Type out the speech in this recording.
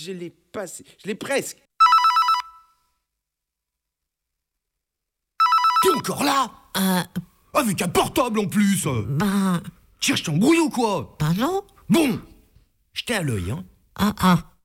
je l'ai passé. Je l'ai presque. T'es encore là? Avec un portable en plus. Ben Cherche ton brouillon ou quoi? non. Bon, jetez à l'œil, hein. Ah.